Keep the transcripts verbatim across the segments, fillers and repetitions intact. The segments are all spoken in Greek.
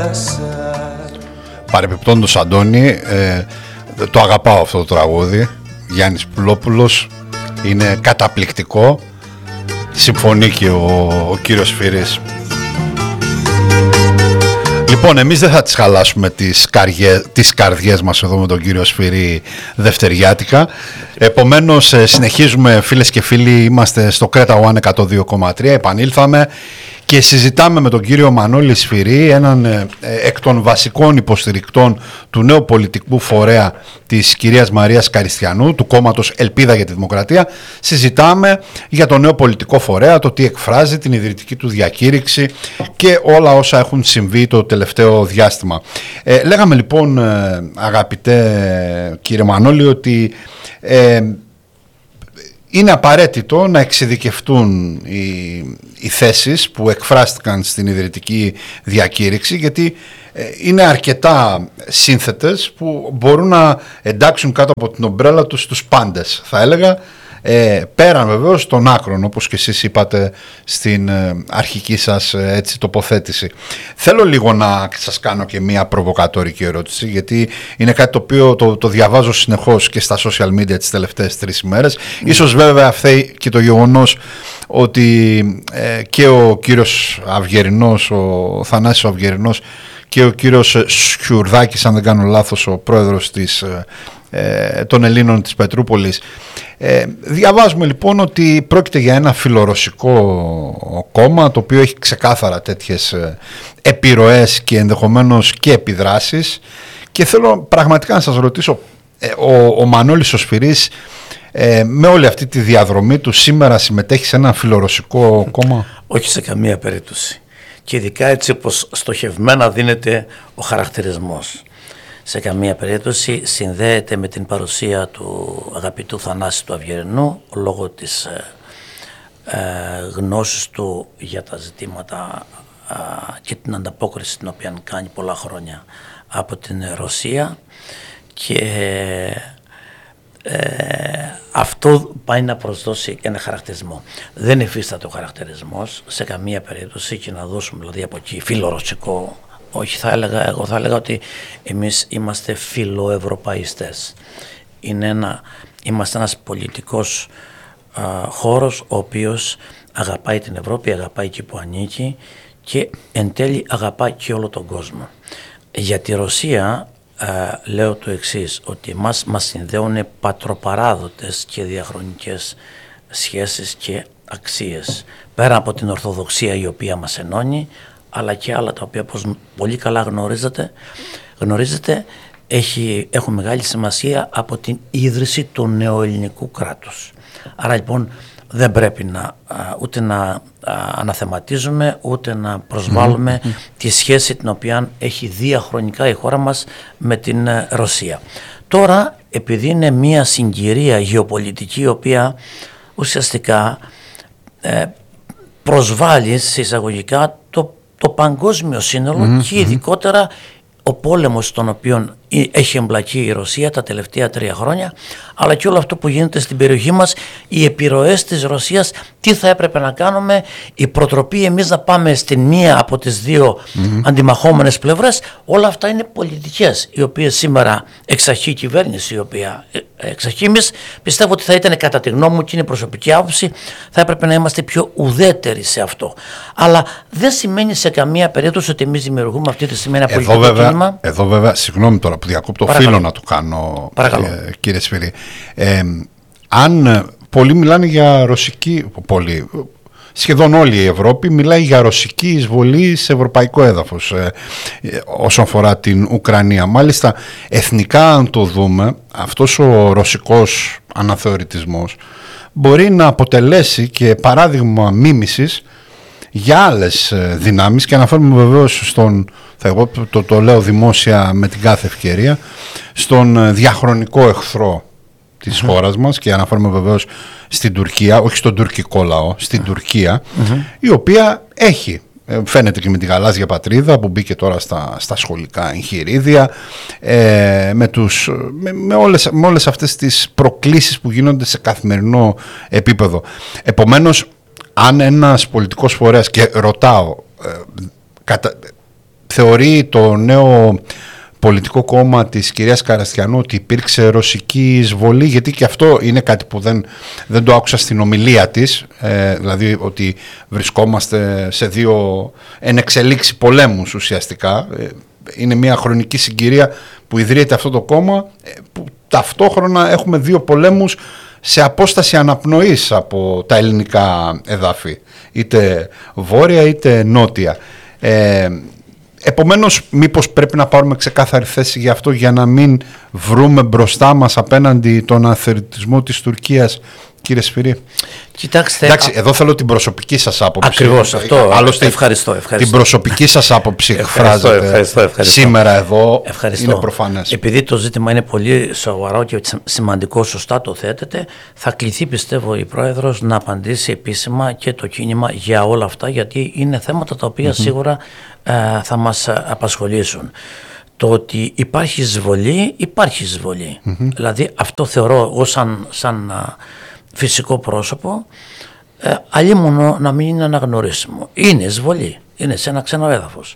Παρεπιπτόντως, Αντώνη, ε, το αγαπάω αυτό το τραγούδι. Γιάννης Πουλόπουλος, είναι καταπληκτικό. Συμφωνεί και ο, ο κύριος Σφυρής. Λοιπόν, εμείς δεν θα τις χαλάσουμε τις, καριέ, τις καρδιές μας εδώ με τον κύριο Σφυρί δευτεριάτικα. Επομένως, συνεχίζουμε, φίλες και φίλοι, είμαστε στο Κρέτα One εκατόν δύο κόμμα τρία, επανήλθαμε και συζητάμε με τον κύριο Μανώλη Σφυρί, έναν ε, εκ των βασικών υποστηρικτών του νέου πολιτικού φορέα της κυρίας Μαρίας Καριστιανού, του κόμματος Ελπίδα για τη Δημοκρατία. Συζητάμε για το νέο πολιτικό φορέα, το τι εκφράζει, την ιδρυτική του διακήρυξη και όλα όσα έχουν συμβεί το τελευταίο διάστημα. Ε, λέγαμε λοιπόν, ε, αγαπητέ κύριε Μανώλη, ότι ε, είναι απαραίτητο να εξειδικευτούν οι, οι θέσεις που εκφράστηκαν στην ιδρυτική διακήρυξη, γιατί ε, είναι αρκετά σύνθετες που μπορούν να εντάξουν κάτω από την ομπρέλα τους τους πάντες, θα έλεγα, ε, πέραν βεβαίως των άκρων, όπως και εσείς είπατε στην ε, αρχική σας ε, έτσι, τοποθέτηση. Θέλω λίγο να σας κάνω και μία προβοκατόρικη ερώτηση, γιατί είναι κάτι το οποίο το, το διαβάζω συνεχώς και στα social media τις τελευταίες τρεις ημέρες. Mm. Ίσως βέβαια φταίει και το γεγονός ότι ε, και ο κύριος Αυγερινός, ο Θανάσης Αυγερινός, και ο κύριος Σιουρδάκης, αν δεν κάνω λάθος, ο πρόεδρος της, ε, των Ελλήνων της Πετρούπολης. Ε, διαβάζουμε λοιπόν ότι πρόκειται για ένα φιλορωσικό κόμμα, το οποίο έχει ξεκάθαρα τέτοιες επιρροές και ενδεχομένως και επιδράσεις, και θέλω πραγματικά να σας ρωτήσω, ε, ο, ο Μανώλης ο Σφυρής, ε, με όλη αυτή τη διαδρομή του σήμερα συμμετέχει σε ένα φιλορωσικό κόμμα? Όχι σε καμία περίπτωση. Και ειδικά έτσι όπως στοχευμένα δίνεται ο χαρακτηρισμός. Σε καμία περίπτωση συνδέεται με την παρουσία του αγαπητού Θανάση του Αυγερινού λόγω της ε, ε, γνώσης του για τα ζητήματα ε, και την ανταπόκριση την οποία κάνει πολλά χρόνια από την Ρωσία, και ε, αυτό πάει να προσδώσει ένα χαρακτηρισμό. Δεν υφίσταται ο χαρακτηρισμός σε καμία περίπτωση, και να δώσουμε δηλαδή από εκεί φιλορωσικό. Όχι, θα έλεγα, εγώ θα έλεγα ότι εμείς είμαστε φιλοευρωπαϊστές. Είναι ένα, είμαστε ένας πολιτικός α, χώρος ο οποίος αγαπάει την Ευρώπη, αγαπάει εκεί που ανήκει και εν τέλει αγαπάει και όλο τον κόσμο. Για τη Ρωσία α, λέω το εξής, ότι μας, μας συνδέουν πατροπαράδοτες και διαχρονικές σχέσεις και αξίες. Πέρα από την Ορθοδοξία η οποία μας ενώνει, αλλά και άλλα τα οποία, όπως πολύ καλά γνωρίζετε, γνωρίζετε έχει, έχουν μεγάλη σημασία από την ίδρυση του νεοελληνικού κράτους. Άρα λοιπόν δεν πρέπει να, ούτε να αναθεματίζουμε ούτε να προσβάλλουμε mm-hmm. τη σχέση την οποία έχει διαχρονικά η χώρα μας με την Ρωσία. Τώρα, επειδή είναι μια συγκυρία γεωπολιτική η οποία ουσιαστικά ε, προσβάλλει σε εισαγωγικά το το παγκόσμιο σύνολο mm-hmm. και ειδικότερα ο πόλεμος στον οποίο έχει εμπλακεί η Ρωσία τα τελευταία τρία χρόνια, αλλά και όλο αυτό που γίνεται στην περιοχή μας, οι επιρροές της Ρωσίας, τι θα έπρεπε να κάνουμε, η προτροπή εμείς να πάμε στην μία από τις δύο mm-hmm. αντιμαχόμενες πλευρές, όλα αυτά είναι πολιτικές, οι οποίες σήμερα εξαχεί η κυβέρνηση, η οποία εξαχεί. Εμείς πιστεύω ότι θα ήταν, κατά τη γνώμη μου και είναι προσωπική άποψη, θα έπρεπε να είμαστε πιο ουδέτεροι σε αυτό. Αλλά δεν σημαίνει σε καμία περίπτωση ότι εμείς δημιουργούμε αυτή τη στιγμή ένα εδώ πολιτικό βέβαια, κίνημα. Εδώ βέβαια, συγγνώμη τώρα που διακόπτω, οφείλω να το κάνω, ε, κύριε Σφυρί. Ε, αν πολλοί μιλάνε για ρωσική, πολλοί, σχεδόν όλη η Ευρώπη μιλάει για ρωσική εισβολή σε ευρωπαϊκό έδαφος ε, ε, όσον αφορά την Ουκρανία. Μάλιστα, εθνικά αν το δούμε, αυτός ο ρωσικός αναθεωρητισμός μπορεί να αποτελέσει και παράδειγμα μίμησης για άλλες δυνάμεις, και αναφέρουμε βεβαίως στον, θα εγώ το, το λέω δημόσια με την κάθε ευκαιρία, στον διαχρονικό εχθρό της mm-hmm. χώρας μας, και αναφέρουμε βεβαίως στην Τουρκία, όχι στον τουρκικό λαό, στην Τουρκία, mm-hmm. η οποία έχει, φαίνεται και με τη γαλάζια πατρίδα που μπήκε τώρα στα, στα σχολικά εγχειρίδια, ε, με, τους, με, με, όλες, με όλες αυτές τις προκλήσεις που γίνονται σε καθημερινό επίπεδο. Επομένως, αν ένας πολιτικός φορέας, και ρωτάω, ε, κατα, θεωρεί το νέο πολιτικό κόμμα της κυρίας Καραστιανού ότι υπήρξε ρωσική εισβολή? Γιατί και αυτό είναι κάτι που δεν, δεν το άκουσα στην ομιλία της, ε, δηλαδή ότι βρισκόμαστε σε δύο ενεξελίξει πολέμους ουσιαστικά. Ε, είναι μια χρονική συγκυρία που ιδρύεται αυτό το κόμμα, ε, που ταυτόχρονα έχουμε δύο πολέμους σε απόσταση αναπνοής από τα ελληνικά εδάφη, είτε βόρεια είτε νότια. Ε, Επομένως, μήπως πρέπει να πάρουμε ξεκάθαρη θέση γι' αυτό, για να μην βρούμε μπροστά μας απέναντι τον αθλητισμό της Τουρκίας, κύριε Σφυρί? Κοιτάξτε, εντάξει, εδώ θέλω την προσωπική σας άποψη. Ακριβώς αυτό. Άλλωστε, ευχαριστώ, ευχαριστώ. Την προσωπική σας άποψη εκφράζεται ευχαριστώ, ευχαριστώ. σήμερα εδώ. Ευχαριστώ. Είναι προφανές. Επειδή το ζήτημα είναι πολύ σοβαρό και σημαντικό, σωστά το θέτετε, θα κληθεί, πιστεύω, η Πρόεδρος να απαντήσει επίσημα και το κίνημα για όλα αυτά, γιατί είναι θέματα τα οποία mm-hmm. σίγουρα ε, θα μας απασχολήσουν. Το ότι υπάρχει εισβολή, υπάρχει εισβολή. Mm-hmm. Δηλαδή αυτό θεωρώ εγώ σαν, σαν φυσικό πρόσωπο, ε, αλλήμωνο να μην είναι αναγνωρίσιμο. Είναι εισβολή, είναι σε ένα ξένο έδαφος.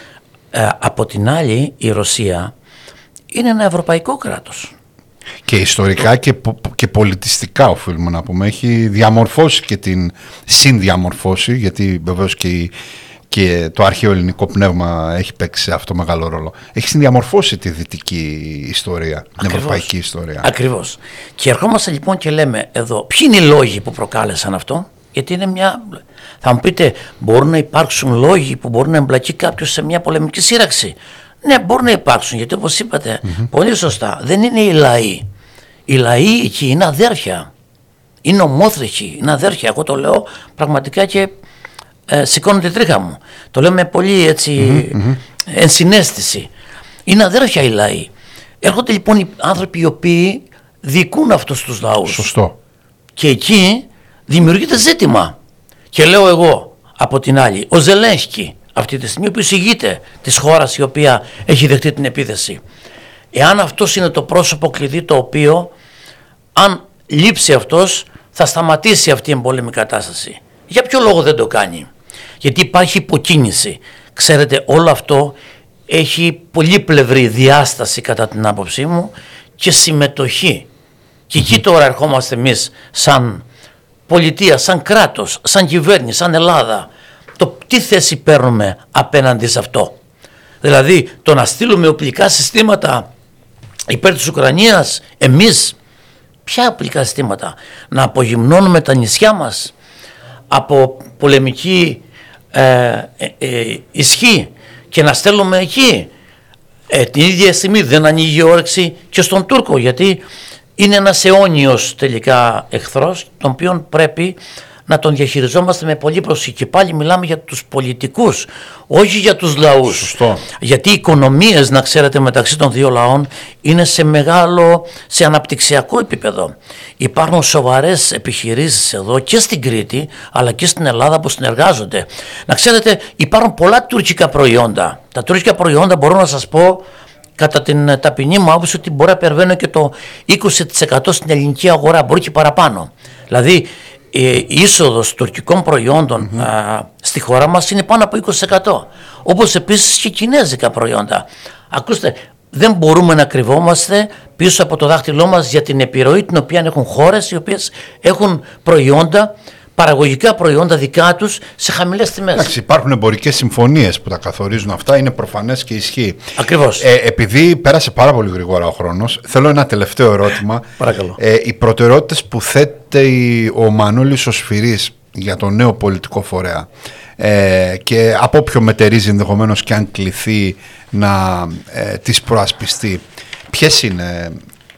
Ε, από την άλλη, η Ρωσία είναι ένα ευρωπαϊκό κράτος. Και ιστορικά και, και πολιτιστικά, οφείλουμε να πούμε, έχει διαμορφώσει και την συνδιαμορφώσει, γιατί βεβαίως και η και το αρχαίο ελληνικό πνεύμα έχει παίξει σε αυτό μεγάλο ρόλο. Έχει συνδιαμορφώσει τη δυτική ιστορία, την ευρωπαϊκή ιστορία. Ακριβώς. Και ερχόμαστε λοιπόν και λέμε εδώ, ποιοι είναι οι λόγοι που προκάλεσαν αυτό? Γιατί είναι μια... Θα μου πείτε, μπορούν να υπάρξουν λόγοι που μπορεί να εμπλακεί κάποιος σε μια πολεμική σύραξη? Ναι, μπορούν να υπάρξουν, γιατί όπως είπατε, mm-hmm. πολύ σωστά, δεν είναι οι λαοί. Οι λαοί εκεί είναι αδέρφια. Είναι ομόθρηχοι, είναι αδέρφια. Εγώ το λέω πραγματικά και Ε, σηκώνω τη τρίχα μου. Το λέω με πολύ έτσι mm-hmm. ενσυναίσθηση. Είναι αδέρφια οι λαοί. Έρχονται λοιπόν οι άνθρωποι οι οποίοι διοικούν αυτούς τους λαούς. Σωστό. Και εκεί δημιουργείται ζήτημα. Και λέω εγώ από την άλλη, ο Ζελένσκι αυτή τη στιγμή που εισηγείται της χώρας η οποία έχει δεχτεί την επίθεση, εάν αυτός είναι το πρόσωπο κλειδί το οποίο, αν λείψει αυτός, θα σταματήσει αυτή η εμπόλεμη κατάσταση. Για ποιο λόγο δεν το κάνει? Γιατί υπάρχει υποκίνηση. Ξέρετε, όλο αυτό έχει πολύπλευρη διάσταση κατά την άποψή μου και συμμετοχή. Και εκεί τώρα ερχόμαστε εμείς σαν πολιτεία, σαν κράτος, σαν κυβέρνηση, σαν Ελλάδα. Το τι θέση παίρνουμε απέναντι σε αυτό? Δηλαδή το να στείλουμε οπλικά συστήματα υπέρ της Ουκρανίας, εμείς ποια οπλικά συστήματα? Να απογυμνώνουμε τα νησιά μας από πολεμική ε, ε, ε, ισχύ και να στέλνουμε εκεί? Ε, την ίδια στιγμή δεν ανοίγει όρεξη και στον Τούρκο, γιατί είναι ένας αιώνιος τελικά εχθρός, τον οποίον πρέπει να τον διαχειριζόμαστε με πολύ προσοχή. Και πάλι μιλάμε για τους πολιτικούς, όχι για τους λαούς. Σωστό. Γιατί οι οικονομίες, να ξέρετε, μεταξύ των δύο λαών είναι σε μεγάλο, σε αναπτυξιακό επίπεδο. Υπάρχουν σοβαρές επιχειρήσεις εδώ και στην Κρήτη, αλλά και στην Ελλάδα που συνεργάζονται. Να ξέρετε, υπάρχουν πολλά τουρκικά προϊόντα. Τα τουρκικά προϊόντα, μπορώ να σας πω, κατά την ταπεινή μου άποψη, ότι μπορεί να υπερβαίνουν και το είκοσι τοις εκατό στην ελληνική αγορά, μπορεί και παραπάνω. Δηλαδή, η είσοδος τουρκικών προϊόντων mm-hmm. α, στη χώρα μας είναι πάνω από είκοσι τοις εκατό. Όπως επίσης και κινέζικα προϊόντα. Ακούστε, δεν μπορούμε να κρυβόμαστε πίσω από το δάχτυλό μας για την επιρροή την οποία έχουν χώρες οι οποίες έχουν προϊόντα, παραγωγικά προϊόντα δικά τους σε χαμηλές τιμές. Εντάξει, υπάρχουν εμπορικές συμφωνίες που τα καθορίζουν αυτά, είναι προφανές και ισχύει. Ακριβώς. Ε, επειδή πέρασε πάρα πολύ γρήγορα ο χρόνος, θέλω ένα τελευταίο ερώτημα. Παρακαλώ. Ε, οι προτεραιότητες που θέτει ο Μανώλης ο Σφυρής για το νέο πολιτικό φορέα, ε, και από όποιο μετερίζει ενδεχομένως και αν κληθεί να ε, τις προασπιστεί, ποιες είναι?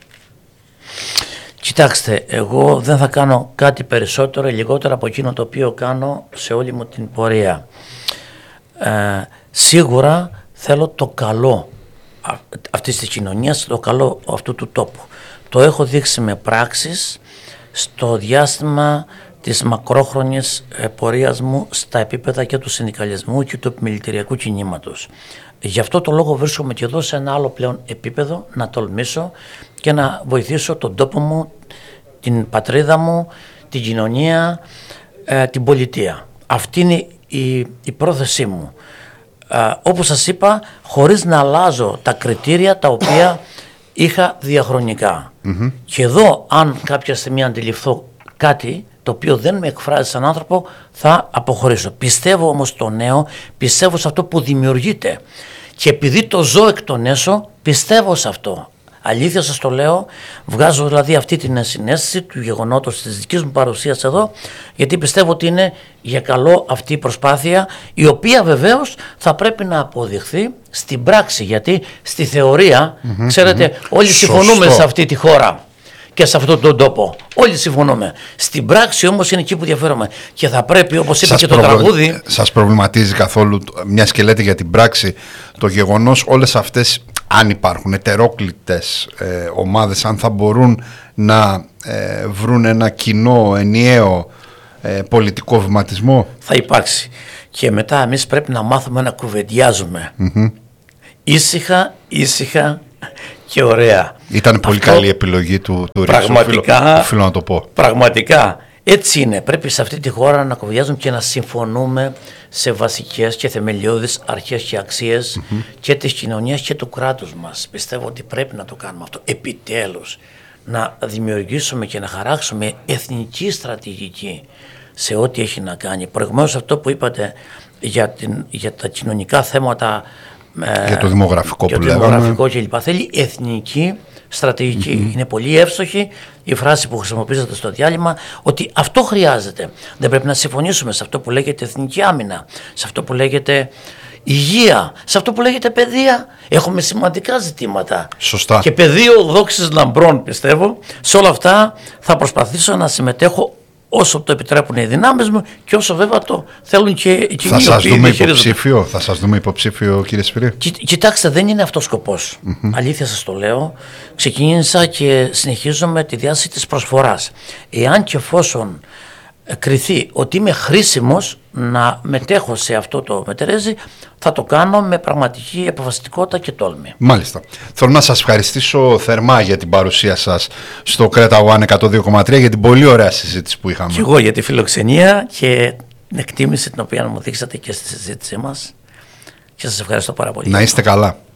Κοιτάξτε, εγώ δεν θα κάνω κάτι περισσότερο ή λιγότερο από εκείνο το οποίο κάνω σε όλη μου την πορεία. Ε, σίγουρα θέλω το καλό αυτής της κοινωνίας, το καλό αυτού του τόπου. Το έχω δείξει με πράξεις στο διάστημα της μακρόχρονης πορείας μου στα επίπεδα και του συνδικαλισμού και του επιμελητηριακού κινήματος. Γι' αυτό το λόγο βρίσκομαι και εδώ σε ένα άλλο πλέον επίπεδο να τολμήσω και να βοηθήσω τον τόπο μου, την πατρίδα μου, την κοινωνία, ε, την πολιτεία. Αυτή είναι η, η πρόθεσή μου. α, όπως σας είπα, χωρίς να αλλάζω τα κριτήρια τα οποία είχα διαχρονικά. Mm-hmm. Και εδώ, αν κάποια στιγμή αντιληφθώ κάτι το οποίο δεν με εκφράζει σαν άνθρωπο, θα αποχωρήσω. Πιστεύω όμως στο νέο, πιστεύω σε αυτό που δημιουργείται. Και επειδή το ζω εκ των έσω, πιστεύω σε αυτό. Αλήθεια σας το λέω, βγάζω δηλαδή αυτή την συναίσθηση του γεγονότος της δικής μου παρουσίας εδώ, γιατί πιστεύω ότι είναι για καλό αυτή η προσπάθεια, η οποία βεβαίως θα πρέπει να αποδειχθεί στην πράξη, γιατί στη θεωρία, mm-hmm, ξέρετε, mm-hmm. όλοι συμφωνούμε Σωστό. σε αυτή τη χώρα και σε αυτόν τον τόπο. Όλοι συμφωνούμε. Στην πράξη όμως είναι εκεί που διαφέρομαι. Και θα πρέπει, όπως είπε και το προβλη... τραγούδι. Σας προβληματίζει καθόλου, μια και λέτε για την πράξη, το γεγονός όλες αυτές, αν υπάρχουν ετερόκλητες ε, ομάδες, αν θα μπορούν να ε, βρουν ένα κοινό, ενιαίο ε, πολιτικό βηματισμό? Θα υπάρξει. Και μετά εμείς πρέπει να μάθουμε να κουβεντιάζουμε. Mm-hmm. Ήσυχα, ήσυχα και ωραία. Ήταν πολύ Αυτό, καλή επιλογή του, του πραγματικά, οφείλω να το πω. Πραγματικά έτσι είναι. Πρέπει σε αυτή τη χώρα να κουβεντιάζουμε και να συμφωνούμε σε βασικές και θεμελιώδεις αρχές και αξίες mm-hmm. και της κοινωνίας και του κράτους μας. Πιστεύω ότι πρέπει να το κάνουμε αυτό. Επιτέλους να δημιουργήσουμε και να χαράξουμε εθνική στρατηγική σε ό,τι έχει να κάνει. Προηγουμένως αυτό που είπατε για, την, για τα κοινωνικά θέματα, για το δημογραφικό και που το λέγαμε. δημογραφικό κλπ. Θέλει εθνική στρατηγική. Mm-hmm. Είναι πολύ εύστοχη η φράση που χρησιμοποιήσατε στο διάλειμμα, ότι αυτό χρειάζεται. Δεν πρέπει να συμφωνήσουμε σε αυτό που λέγεται εθνική άμυνα, σε αυτό που λέγεται υγεία, σε αυτό που λέγεται παιδεία. Έχουμε σημαντικά ζητήματα. Σωστά. Και πεδίο δόξης λαμπρών, πιστεύω. Σε όλα αυτά θα προσπαθήσω να συμμετέχω όσο το επιτρέπουν οι δυνάμεις μου και όσο βέβαια το θέλουν και οι κοινοί. Θα σας δούμε υποψήφιο, θα σας δούμε υποψήφιο, κύριε Σφυρί. Κι, κοιτάξτε, δεν είναι αυτός σκοπός. Mm-hmm. Αλήθεια σας το λέω. Ξεκίνησα και συνεχίζω με τη διάσταση της προσφοράς. Εάν και εφόσον κριθεί ότι είμαι χρήσιμος να μετέχω σε αυτό το μετερέζι, θα το κάνω με πραγματική αποφασιστικότητα και τόλμη. Μάλιστα. Θέλω να σας ευχαριστήσω θερμά για την παρουσία σας στο Κρέτα One εκατό δύο κόμμα τρία, για την πολύ ωραία συζήτηση που είχαμε. Και εγώ για τη φιλοξενία και την εκτίμηση την οποία μου δείξατε και στη συζήτησή μας. Και σας ευχαριστώ πάρα πολύ. Να είστε καλά.